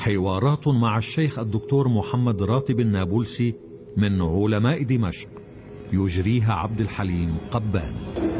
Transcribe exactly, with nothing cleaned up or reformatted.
حوارات مع الشيخ الدكتور محمد راتب النابلسي من علماء دمشق، يجريها عبد الحليم قبان.